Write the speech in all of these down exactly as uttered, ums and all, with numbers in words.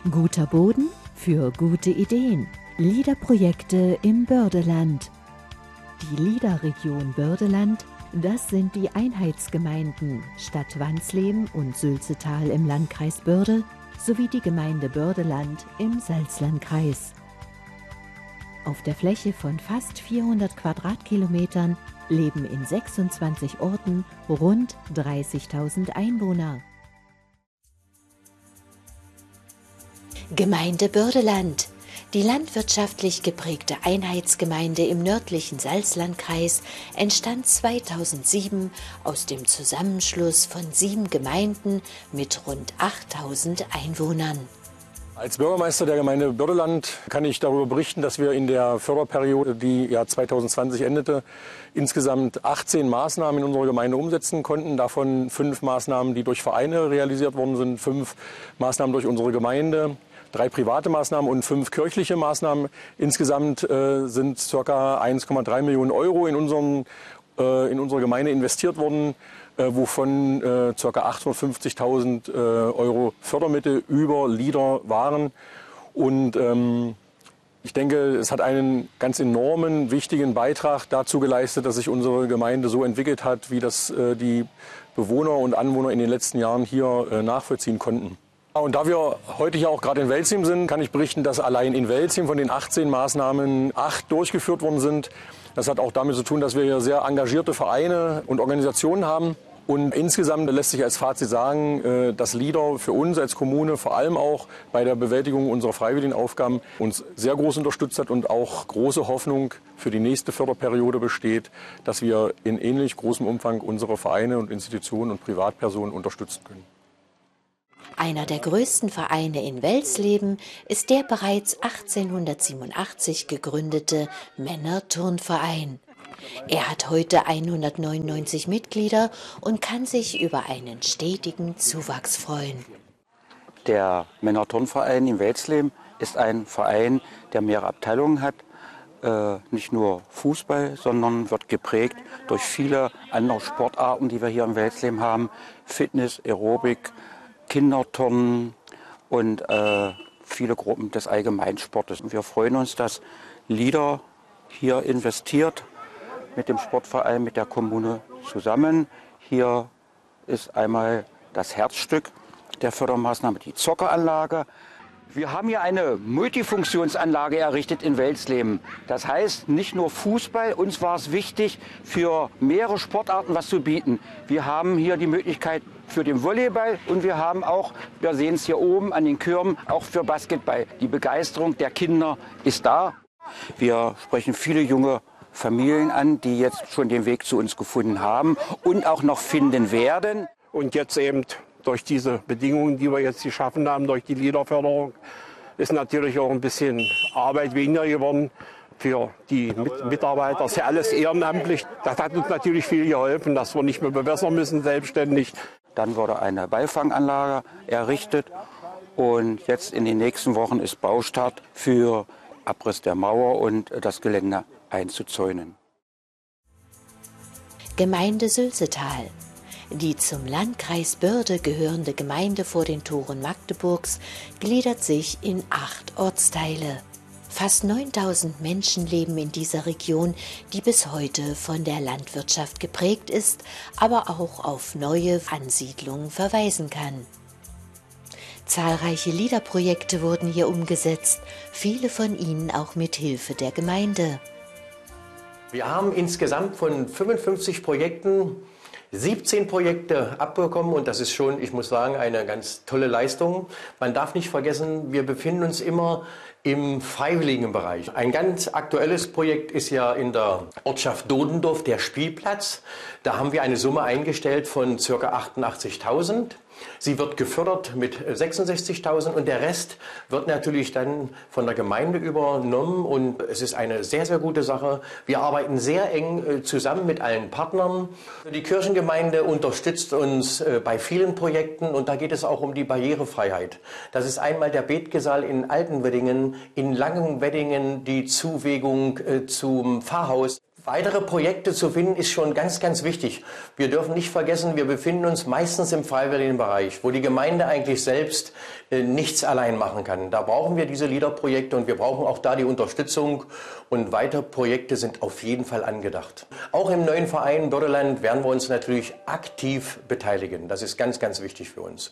Guter Boden für gute Ideen. LIDA-Projekte im Bördeland. Die LIDA-Region Bördeland, das sind die Einheitsgemeinden Stadt Wansleben und Sülzetal im Landkreis Börde sowie die Gemeinde Bördeland im Salzlandkreis. Auf der Fläche von fast vierhundert Quadratkilometern leben in sechsundzwanzig Orten rund dreißigtausend Einwohner. Gemeinde Bördeland. Die landwirtschaftlich geprägte Einheitsgemeinde im nördlichen Salzlandkreis entstand zweitausendsieben aus dem Zusammenschluss von sieben Gemeinden mit rund achttausend Einwohnern. Als Bürgermeister der Gemeinde Bördeland kann ich darüber berichten, dass wir in der Förderperiode, die ja zweitausendzwanzig endete, insgesamt achtzehn Maßnahmen in unserer Gemeinde umsetzen konnten. Davon fünf Maßnahmen, die durch Vereine realisiert worden sind, fünf Maßnahmen durch unsere Gemeinde, drei private Maßnahmen und fünf kirchliche Maßnahmen. Insgesamt äh, sind ca. eins Komma drei Millionen Euro in, unseren, äh, in unsere Gemeinde investiert worden, äh, wovon äh, ca. achthundertfünfzigtausend äh, Euro Fördermittel über LIDA waren. Und ähm, ich denke, es hat einen ganz enormen, wichtigen Beitrag dazu geleistet, dass sich unsere Gemeinde so entwickelt hat, wie das äh, die Bewohner und Anwohner in den letzten Jahren hier äh, nachvollziehen konnten. Und da wir heute hier auch gerade in Welzim sind, kann ich berichten, dass allein in Welzim von den achtzehn Maßnahmen acht durchgeführt worden sind. Das hat auch damit zu tun, dass wir hier sehr engagierte Vereine und Organisationen haben. Und insgesamt lässt sich als Fazit sagen, dass LIDA für uns als Kommune vor allem auch bei der Bewältigung unserer freiwilligen Aufgaben uns sehr groß unterstützt hat und auch große Hoffnung für die nächste Förderperiode besteht, dass wir in ähnlich großem Umfang unsere Vereine und Institutionen und Privatpersonen unterstützen können. Einer der größten Vereine in Welsleben ist der bereits achtzehnhundertsiebenundachtzig gegründete Männerturnverein. Er hat heute hundertneunundneunzig Mitglieder und kann sich über einen stetigen Zuwachs freuen. Der Männerturnverein in Welsleben ist ein Verein, der mehrere Abteilungen hat. Äh, nicht nur Fußball, sondern wird geprägt durch viele andere Sportarten, die wir hier in Welsleben haben. Fitness, Aerobik, Kinderturnen und äh, viele Gruppen des Allgemeinsportes. Und wir freuen uns, dass LIDA hier investiert mit dem Sportverein, mit der Kommune zusammen. Hier ist einmal das Herzstück der Fördermaßnahme, die Zockeranlage. Wir haben hier eine Multifunktionsanlage errichtet in Welsleben. Das heißt, nicht nur Fußball, uns war es wichtig, für mehrere Sportarten was zu bieten. Wir haben hier die Möglichkeit für den Volleyball und wir haben auch, wir sehen es hier oben an den Kürben, auch für Basketball. Die Begeisterung der Kinder ist da. Wir sprechen viele junge Familien an, die jetzt schon den Weg zu uns gefunden haben und auch noch finden werden. Und jetzt eben durch diese Bedingungen, die wir jetzt geschaffen haben, durch die LIDA-Förderung, ist natürlich auch ein bisschen Arbeit weniger geworden für die Mitarbeiter. Das ist ja alles ehrenamtlich. Das hat uns natürlich viel geholfen, dass wir nicht mehr bewässern müssen selbstständig. Dann wurde eine Beifanganlage errichtet und jetzt in den nächsten Wochen ist Baustart für Abriss der Mauer und das Gelände einzuzäunen. Gemeinde Sülzetal. Die zum Landkreis Börde gehörende Gemeinde vor den Toren Magdeburgs gliedert sich in acht Ortsteile. Fast neuntausend Menschen leben in dieser Region, die bis heute von der Landwirtschaft geprägt ist, aber auch auf neue Ansiedlungen verweisen kann. Zahlreiche LIDA-Projekte wurden hier umgesetzt, viele von ihnen auch mit Hilfe der Gemeinde. Wir haben insgesamt von fünfundfünfzig Projekten siebzehn Projekte abbekommen und das ist schon, ich muss sagen, eine ganz tolle Leistung. Man darf nicht vergessen, wir befinden uns immer im freiwilligen Bereich. Ein ganz aktuelles Projekt ist ja in der Ortschaft Dodendorf der Spielplatz. Da haben wir eine Summe eingestellt von ca. achtundachtzigtausend. Sie wird gefördert mit sechsundsechzigtausend und der Rest wird natürlich dann von der Gemeinde übernommen und es ist eine sehr, sehr gute Sache. Wir arbeiten sehr eng zusammen mit allen Partnern. Die Kirchengemeinde unterstützt uns bei vielen Projekten und da geht es auch um die Barrierefreiheit. Das ist einmal der Betgesal in Altenweddingen, in Langenweddingen die Zuwegung zum Pfarrhaus. Weitere Projekte zu finden, ist schon ganz, ganz wichtig. Wir dürfen nicht vergessen, wir befinden uns meistens im freiwilligen Bereich, wo die Gemeinde eigentlich selbst äh, nichts allein machen kann. Da brauchen wir diese LEADER-Projekte und wir brauchen auch da die Unterstützung. Und weitere Projekte sind auf jeden Fall angedacht. Auch im neuen Verein Bördeland werden wir uns natürlich aktiv beteiligen. Das ist ganz, ganz wichtig für uns.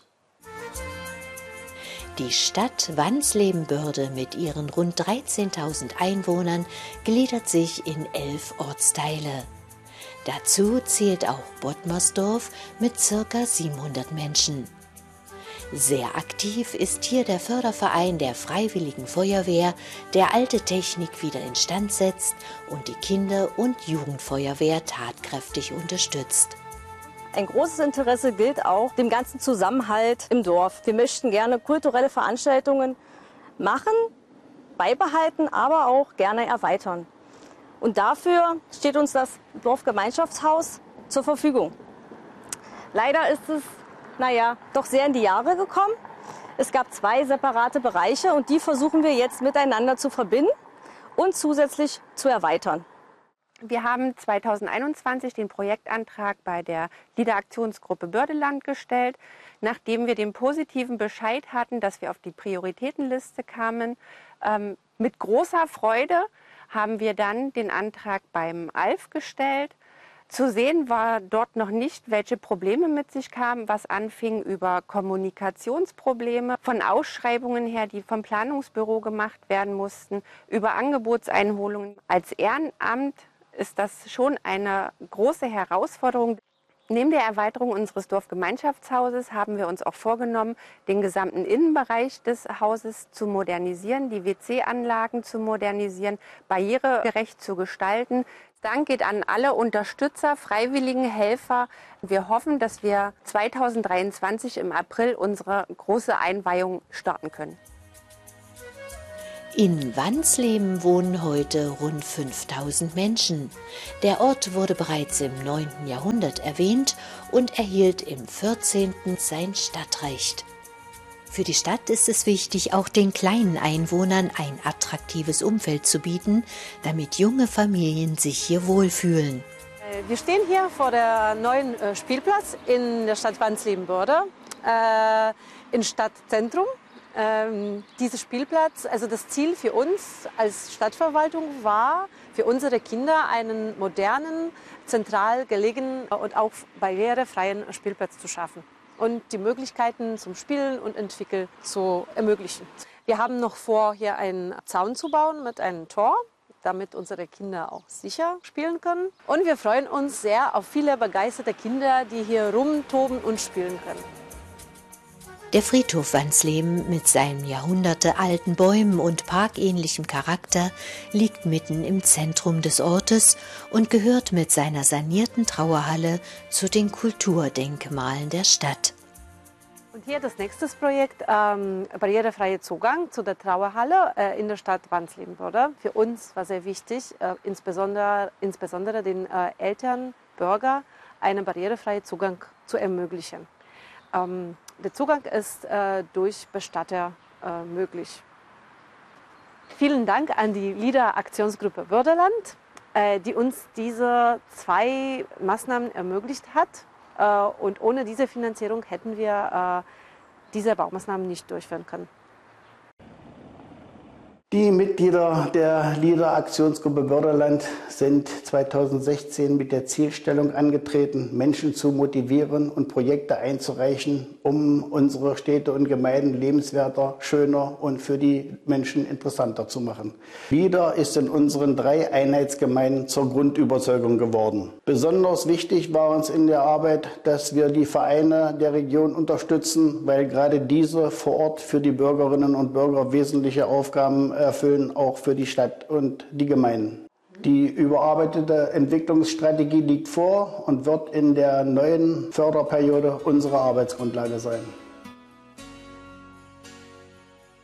Die Stadt Wansleben-Börde mit ihren rund dreizehntausend Einwohnern gliedert sich in elf Ortsteile. Dazu zählt auch Bottmersdorf mit ca. siebenhundert Menschen. Sehr aktiv ist hier der Förderverein der Freiwilligen Feuerwehr, der alte Technik wieder instand setzt und die Kinder- und Jugendfeuerwehr tatkräftig unterstützt. Ein großes Interesse gilt auch dem ganzen Zusammenhalt im Dorf. Wir möchten gerne kulturelle Veranstaltungen machen, beibehalten, aber auch gerne erweitern. Und dafür steht uns das Dorfgemeinschaftshaus zur Verfügung. Leider ist es, naja, doch sehr in die Jahre gekommen. Es gab zwei separate Bereiche und die versuchen wir jetzt miteinander zu verbinden und zusätzlich zu erweitern. Wir haben zweitausendeinundzwanzig den Projektantrag bei der LEADER-Aktionsgruppe Bördeland gestellt. Nachdem wir den positiven Bescheid hatten, dass wir auf die Prioritätenliste kamen, ähm, mit großer Freude haben wir dann den Antrag beim A L F gestellt. Zu sehen war dort noch nicht, welche Probleme mit sich kamen, was anfing über Kommunikationsprobleme, von Ausschreibungen her, die vom Planungsbüro gemacht werden mussten, über Angebotseinholungen. Als Ehrenamt ist das schon eine große Herausforderung. Neben der Erweiterung unseres Dorfgemeinschaftshauses haben wir uns auch vorgenommen, den gesamten Innenbereich des Hauses zu modernisieren, die W C-Anlagen zu modernisieren, barrieregerecht zu gestalten. Dank geht an alle Unterstützer, freiwilligen Helfer. Wir hoffen, dass wir zweitausenddreiundzwanzig im April unsere große Einweihung starten können. In Wansleben wohnen heute rund fünftausend Menschen. Der Ort wurde bereits im neunten Jahrhundert erwähnt und erhielt im vierzehnten sein Stadtrecht. Für die Stadt ist es wichtig, auch den kleinen Einwohnern ein attraktives Umfeld zu bieten, damit junge Familien sich hier wohlfühlen. Wir stehen hier vor der neuen Spielplatz in der Stadt Wansleben-Börde, äh, im Stadtzentrum. Ähm, dieser Spielplatz, also das Ziel für uns als Stadtverwaltung war, für unsere Kinder einen modernen, zentral gelegenen und auch barrierefreien Spielplatz zu schaffen und die Möglichkeiten zum Spielen und Entwickeln zu ermöglichen. Wir haben noch vor, hier einen Zaun zu bauen mit einem Tor, damit unsere Kinder auch sicher spielen können. Und wir freuen uns sehr auf viele begeisterte Kinder, die hier rumtoben und spielen können. Der Friedhof Wansleben mit seinen jahrhundertealten Bäumen und parkähnlichem Charakter liegt mitten im Zentrum des Ortes und gehört mit seiner sanierten Trauerhalle zu den Kulturdenkmalen der Stadt. Und hier das nächste Projekt, ähm, barrierefreier Zugang zu der Trauerhalle äh, in der Stadt Wansleben-Börde. Für uns war sehr wichtig, äh, insbesondere, insbesondere den äh, Eltern, Bürger, einen barrierefreien Zugang zu ermöglichen. Ähm, der Zugang ist äh, durch Bestatter äh, möglich. Vielen Dank an die LEADER-Aktionsgruppe Bördeland, äh, die uns diese zwei Maßnahmen ermöglicht hat. Äh, und ohne diese Finanzierung hätten wir äh, diese Baumaßnahmen nicht durchführen können. Die Mitglieder der LEADER-Aktionsgruppe Bördeland sind zweitausendsechzehn mit der Zielstellung angetreten, Menschen zu motivieren und Projekte einzureichen, um unsere Städte und Gemeinden lebenswerter, schöner und für die Menschen interessanter zu machen. LEADER ist in unseren drei Einheitsgemeinden zur Grundüberzeugung geworden. Besonders wichtig war uns in der Arbeit, dass wir die Vereine der Region unterstützen, weil gerade diese vor Ort für die Bürgerinnen und Bürger wesentliche Aufgaben erfüllen, auch für die Stadt und die Gemeinden. Die überarbeitete Entwicklungsstrategie liegt vor und wird in der neuen Förderperiode unsere Arbeitsgrundlage sein.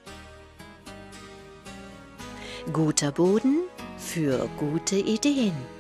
Guter Boden für gute Ideen.